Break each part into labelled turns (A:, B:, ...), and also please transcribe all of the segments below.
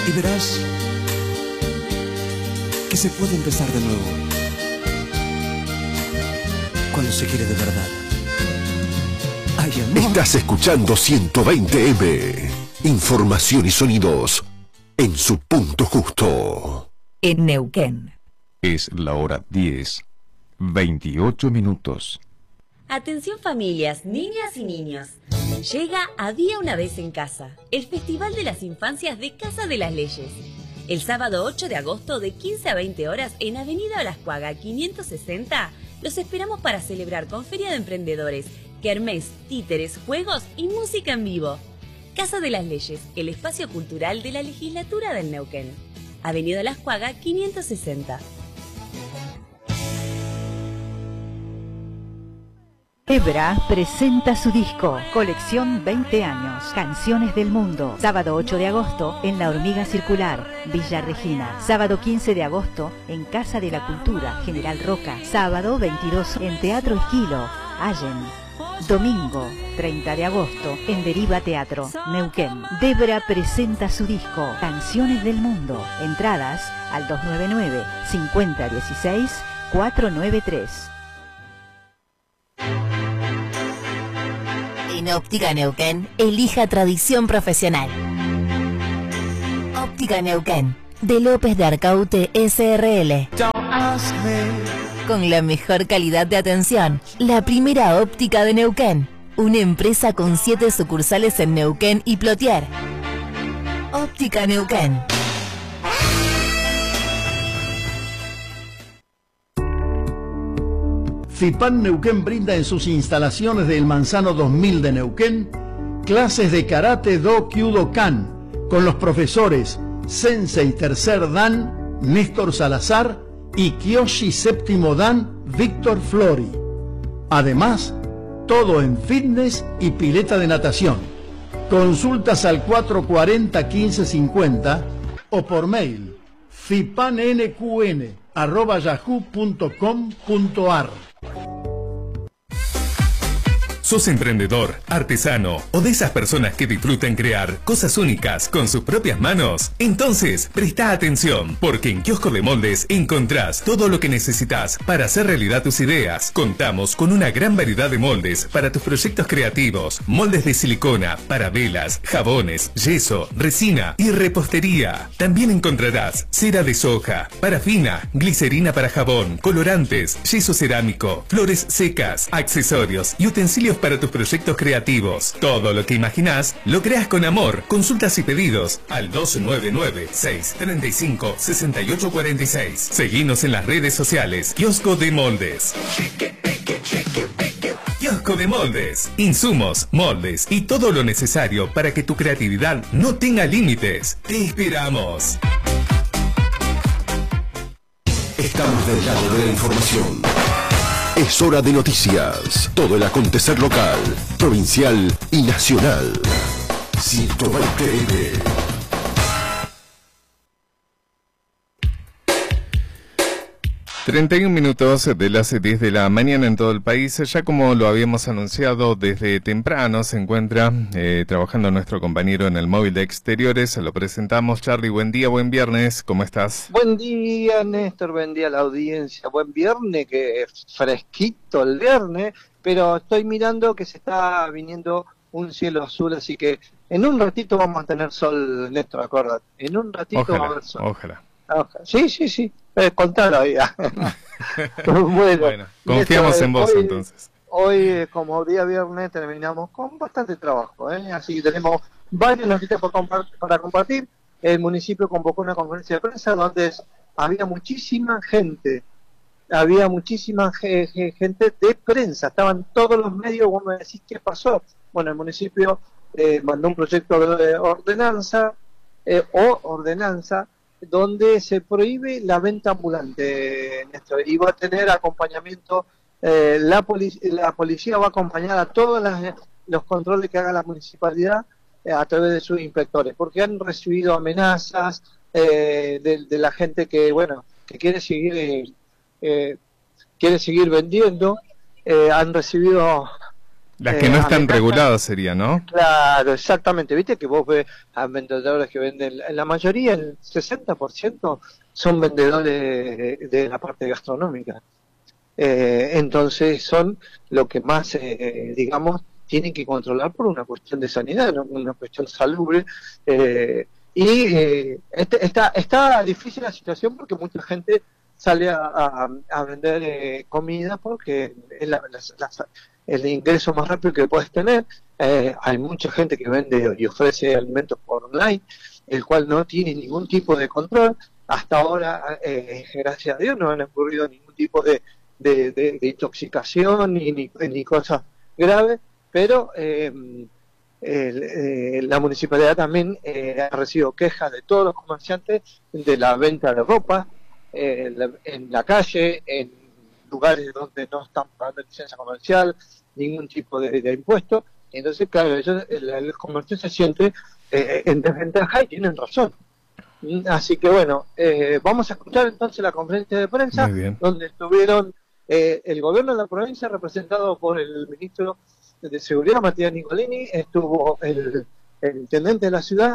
A: Y verás que se puede empezar de nuevo cuando se quiere de verdad. Ay, amor.
B: Estás escuchando 120M. Información y sonidos en su punto justo.
C: En Neuquén.
D: Es la hora 10:28.
E: Atención familias, niñas y niños. Llega Había una vez en casa, el Festival de las Infancias de Casa de las Leyes. El sábado 8 de agosto de 15 a 20 horas en Avenida Olascuaga 560, los esperamos para celebrar con Feria de Emprendedores, kermés, títeres, juegos y música en vivo. Casa de las Leyes, el espacio cultural de la Legislatura del Neuquén. Avenida Olascuaga 560.
C: Ebra presenta su disco, Colección 20 años, Canciones del Mundo. Sábado 8 de agosto en La Hormiga Circular, Villa Regina. Sábado 15 de agosto en Casa de la Cultura, General Roca. Sábado 22 en Teatro Esquilo, Allen. Domingo 30 de agosto en Deriva Teatro, Neuquén. Debra presenta su disco, Canciones del Mundo. Entradas al 299-5016-493.
F: En Óptica Neuquén, elija tradición profesional. Óptica Neuquén, de López de Arcaute SRL. Con la mejor calidad de atención, la primera óptica de Neuquén. Una empresa con 7 sucursales en Neuquén y Plotier. Óptica Neuquén.
G: FIPAN Neuquén brinda en sus instalaciones del Manzano 2000 de Neuquén clases de karate do kyudokan con los profesores Sensei Tercer Dan Néstor Salazar y Kyoshi Séptimo Dan Víctor Flori. Además, todo en fitness y pileta de natación. Consultas al 440-1550 o por mail fipannqn@yahoo.com.ar.
H: ¿Sos emprendedor, artesano o de esas personas que disfrutan crear cosas únicas con sus propias manos? Entonces, presta atención, porque en Kiosco de Moldes encontrás todo lo que necesitas para hacer realidad tus ideas. Contamos con una gran variedad de moldes para tus proyectos creativos, moldes de silicona, para velas, jabones, yeso, resina y repostería. También encontrarás cera de soja, parafina, glicerina para jabón, colorantes, yeso cerámico, flores secas, accesorios y utensilios para tus proyectos creativos. Todo lo que imaginás lo creas con amor. Consultas y pedidos al 299-635-6846. Seguinos en las redes sociales. Kiosco de Moldes. Kiosco de Moldes. Insumos, moldes y todo lo necesario para que tu creatividad no tenga límites. Te esperamos.
B: Estamos del lado de la información. Es hora de noticias. Todo el acontecer local, provincial y nacional. 120M.
D: 31 minutos de las 10 de la mañana en todo el país. Ya como lo habíamos anunciado desde temprano, se encuentra trabajando nuestro compañero en el móvil de exteriores. Lo presentamos. Charlie, buen día, buen viernes. ¿Cómo estás?
I: Buen día, Néstor. Buen día a la audiencia. Buen viernes, que es fresquito el viernes, pero estoy mirando que se está viniendo un cielo azul, así que en un ratito vamos a tener sol, Néstor, acuérdate. En un ratito
D: ojalá,
I: vamos a ver sol.
D: Ojalá.
I: Sí. Contalo ya. bueno,
D: confiamos en vos
I: hoy,
D: entonces.
I: Hoy, como día viernes, terminamos con bastante trabajo, así que tenemos varias noticias para compartir. El municipio convocó una conferencia de prensa donde había muchísima gente de prensa, estaban todos los medios. Vos me decís qué pasó. Bueno, el municipio mandó un proyecto de ordenanza donde se prohíbe la venta ambulante, Néstor, y va a tener acompañamiento. La policía va a acompañar a todos los controles que haga la municipalidad a través de sus inspectores, porque han recibido amenazas de la gente que quiere seguir vendiendo. Han recibido
D: Las que no están reguladas sería, ¿no?
I: Claro, exactamente. Viste que vos ves a vendedores que venden, en la mayoría, el 60% son vendedores de la parte gastronómica. Entonces son lo que más, digamos, tienen que controlar por una cuestión de sanidad, ¿no? Una cuestión salubre. Está difícil la situación porque mucha gente sale a vender comida porque es el ingreso más rápido que puedes tener. Hay mucha gente que vende y ofrece alimentos por online, el cual no tiene ningún tipo de control. Hasta ahora, gracias a Dios, no han ocurrido ningún tipo de intoxicación ni cosas graves, pero la municipalidad también ha recibido quejas de todos los comerciantes de la venta de ropa en la calle, en lugares donde no están pagando licencia comercial, ningún tipo de impuesto. Entonces, claro, el comercio se siente en desventaja y tienen razón. Así que bueno, vamos a escuchar entonces la conferencia de prensa donde estuvieron el gobierno de la provincia representado por el ministro de Seguridad, Matías Nicolini, estuvo el intendente de la ciudad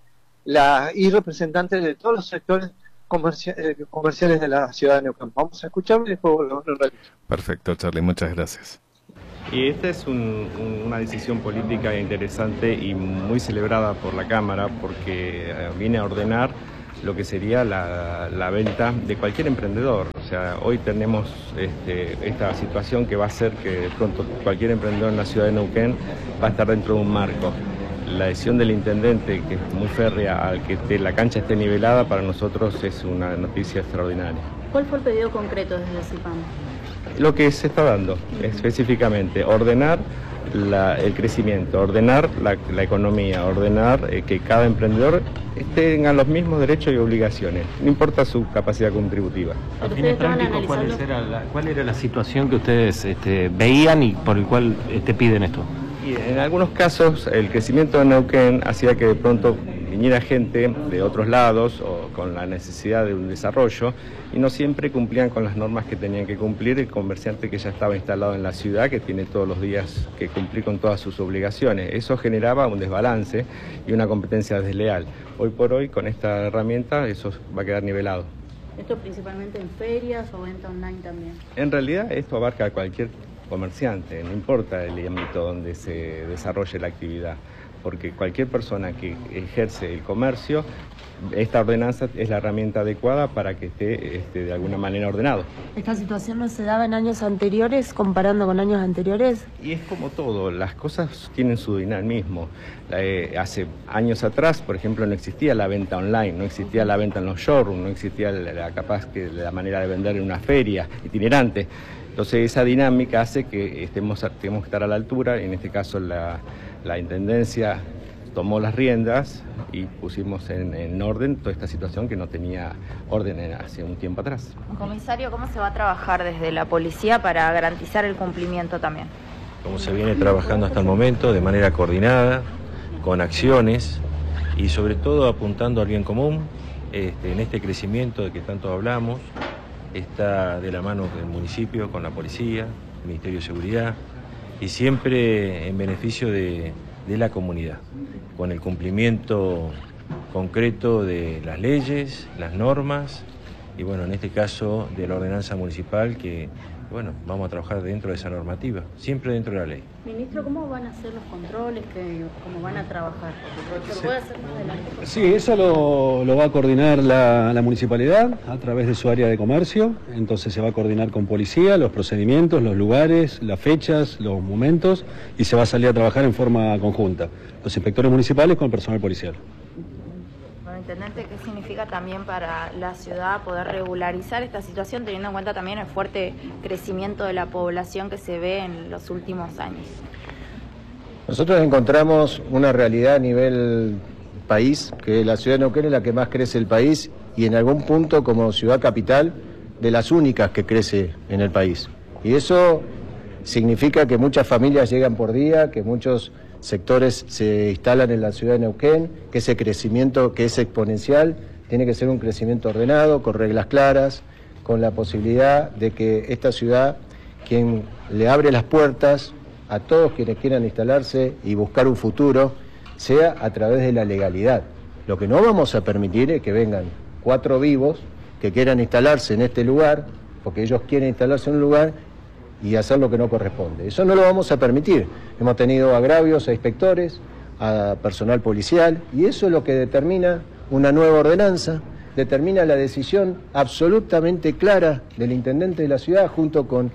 I: y representantes de todos los sectores comerciales de la ciudad de Neuquén. Vamos a escucharlo y después volvemos a realizar.
D: Perfecto, Charlie, muchas gracias.
J: Y esta es una decisión política interesante y muy celebrada por la Cámara porque viene a ordenar lo que sería la venta de cualquier emprendedor. O sea, hoy tenemos esta situación que va a hacer que de pronto cualquier emprendedor en la ciudad de Neuquén va a estar dentro de un marco. La decisión del intendente, que es muy férrea, al que la cancha esté nivelada, para nosotros es una noticia extraordinaria.
K: ¿Cuál fue el pedido concreto desde el CIPAM?
J: Lo que se está dando específicamente, ordenar el crecimiento, ordenar la economía, ordenar que cada emprendedor tenga los mismos derechos y obligaciones, no importa su capacidad contributiva.
L: A fines prácticos, ¿cuál era la situación que ustedes veían y por el cual piden esto?
J: Y en algunos casos el crecimiento de Neuquén hacía que de pronto viniera gente de otros lados o con la necesidad de un desarrollo y no siempre cumplían con las normas que tenían que cumplir el comerciante que ya estaba instalado en la ciudad, que tiene todos los días que cumplir con todas sus obligaciones. Eso generaba un desbalance y una competencia desleal. Hoy por hoy, con esta herramienta, eso va a quedar nivelado.
K: ¿Esto principalmente en ferias o venta online también?
J: En realidad esto abarca a cualquier comerciante, no importa el ámbito donde se desarrolle la actividad, porque cualquier persona que ejerce el comercio, esta ordenanza es la herramienta adecuada para que esté de alguna manera ordenado.
K: ¿Esta situación no se daba en años anteriores, comparando con años anteriores?
J: Y es como todo, las cosas tienen su dinamismo. Hace años atrás, por ejemplo, no existía la venta online, no existía la venta en los showrooms, no existía la manera de vender en una feria itinerante. Entonces esa dinámica hace que tenemos que estar a la altura, en este caso la Intendencia tomó las riendas y pusimos en orden toda esta situación que no tenía orden hace un tiempo atrás.
M: Comisario, ¿cómo se va a trabajar desde la policía para garantizar el cumplimiento también?
N: Como se viene trabajando hasta el momento, de manera coordinada, con acciones y sobre todo apuntando al bien común, en este crecimiento de que tanto hablamos. Está de la mano del municipio con la policía, el Ministerio de Seguridad y siempre en beneficio de la comunidad, con el cumplimiento concreto de las leyes, las normas y bueno, en este caso de la ordenanza municipal que bueno, vamos a trabajar dentro de esa normativa, siempre dentro de la ley.
K: Ministro, ¿cómo van a ser los controles? ¿Cómo van a trabajar? ¿Se puede hacer más adelante?
O: Sí, eso lo va a coordinar la municipalidad a través de su área de comercio, entonces se va a coordinar con policía, los procedimientos, los lugares, las fechas, los momentos y se va a salir a trabajar en forma conjunta, los inspectores municipales con el personal policial.
M: Intendente, ¿qué significa también para la ciudad poder regularizar esta situación, teniendo en cuenta también el fuerte crecimiento de la población que se ve en los últimos años?
P: Nosotros encontramos una realidad a nivel país, que la ciudad de Neuquén es la que más crece el país y en algún punto como ciudad capital de las únicas que crece en el país. Y eso significa que muchas familias llegan por día, que muchos sectores se instalan en la ciudad de Neuquén, que ese crecimiento que es exponencial tiene que ser un crecimiento ordenado, con reglas claras, con la posibilidad de que esta ciudad, quien le abre las puertas a todos quienes quieran instalarse y buscar un futuro, sea a través de la legalidad. Lo que no vamos a permitir es que vengan 4 vivos que quieran instalarse en este lugar, porque ellos quieren instalarse en un lugar y hacer lo que no corresponde. Eso no lo vamos a permitir. Hemos tenido agravios a inspectores, a personal policial, y eso es lo que determina una nueva ordenanza, determina la decisión absolutamente clara del intendente de la ciudad, junto con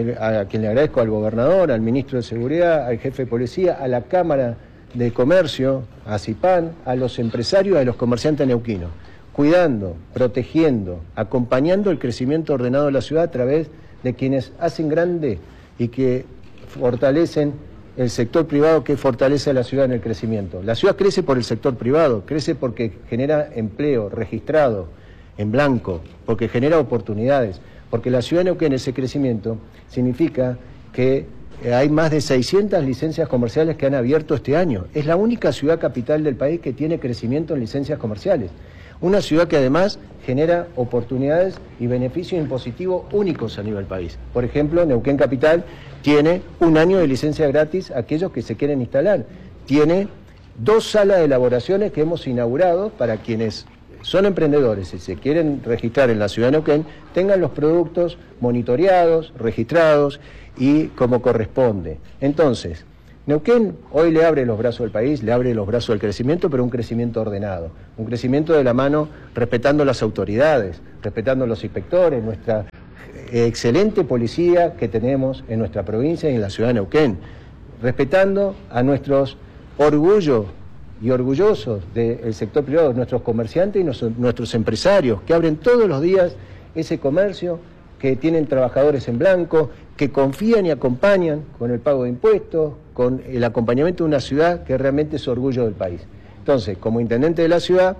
P: a quien le agradezco, al gobernador, al ministro de Seguridad, al jefe de policía, a la Cámara de Comercio, a CIPAN, a los empresarios, a los comerciantes neuquinos, cuidando, protegiendo, acompañando el crecimiento ordenado de la ciudad a través de quienes hacen grande y que fortalecen el sector privado, que fortalece a la ciudad en el crecimiento. La ciudad crece por el sector privado, crece porque genera empleo registrado, en blanco, porque genera oportunidades, porque la ciudad de Neuquén, ese crecimiento, significa que hay más de 600 licencias comerciales que han abierto este año. Es la única ciudad capital del país que tiene crecimiento en licencias comerciales. Una ciudad que además genera oportunidades y beneficios impositivos únicos a nivel país. Por ejemplo, Neuquén Capital tiene 1 año de licencia gratis a aquellos que se quieren instalar. Tiene 2 salas de elaboraciones que hemos inaugurado para quienes son emprendedores y se quieren registrar en la ciudad de Neuquén, tengan los productos monitoreados, registrados y como corresponde. Entonces, Neuquén hoy le abre los brazos al país, le abre los brazos al crecimiento, pero un crecimiento ordenado, un crecimiento de la mano respetando las autoridades, respetando los inspectores, nuestra excelente policía que tenemos en nuestra provincia y en la ciudad de Neuquén, respetando a nuestros orgullos y orgullosos del sector privado, nuestros comerciantes y nuestros empresarios, que abren todos los días ese comercio, que tienen trabajadores en blanco, que confían y acompañan con el pago de impuestos, con el acompañamiento de una ciudad que realmente es orgullo del país. Entonces, como intendente de la ciudad,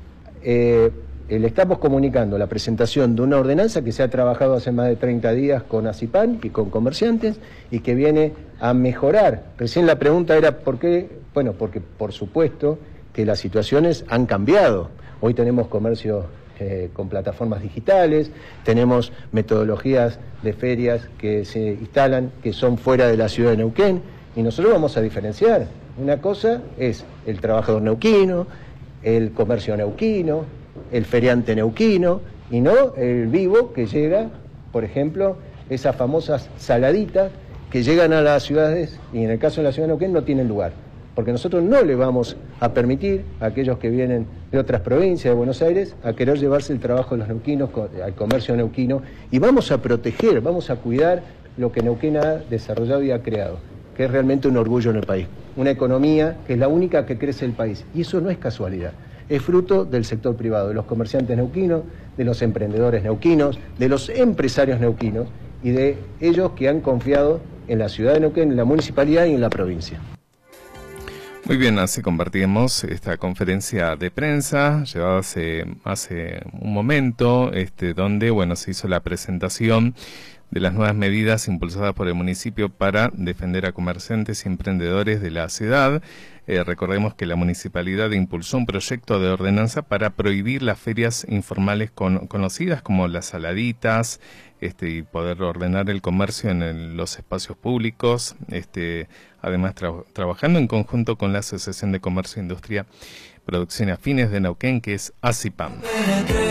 P: le estamos comunicando la presentación de una ordenanza que se ha trabajado hace más de 30 días con ACIPAN y con comerciantes y que viene a mejorar. Recién la pregunta era ¿por qué? Bueno, porque por supuesto que las situaciones han cambiado. Hoy tenemos comercio con plataformas digitales, tenemos metodologías de ferias que se instalan, que son fuera de la ciudad de Neuquén, y nosotros vamos a diferenciar. Una cosa es el trabajador neuquino, el comercio neuquino, el feriante neuquino, y no el vivo que llega, por ejemplo, esas famosas saladitas que llegan a las ciudades, y en el caso de la ciudad de Neuquén no tienen lugar. Porque nosotros no le vamos a permitir a aquellos que vienen de otras provincias de Buenos Aires a querer llevarse el trabajo de los neuquinos, al comercio neuquino, y vamos a proteger, vamos a cuidar lo que Neuquén ha desarrollado y ha creado, que es realmente un orgullo en el país. Una economía que es la única que crece el país, y eso no es casualidad, es fruto del sector privado, de los comerciantes neuquinos, de los emprendedores neuquinos, de los empresarios neuquinos y de ellos que han confiado en la ciudad de Neuquén, en la municipalidad y en la provincia.
D: Muy bien, así compartimos esta conferencia de prensa llevada hace un momento, donde se hizo la presentación de las nuevas medidas impulsadas por el municipio para defender a comerciantes y emprendedores de la ciudad. Recordemos que la municipalidad impulsó un proyecto de ordenanza para prohibir las ferias informales conocidas como las saladitas, y poder ordenar el comercio en los espacios públicos, además trabajando en conjunto con la Asociación de Comercio e Industria Producción Afines de Neuquén, que es ACIPAN.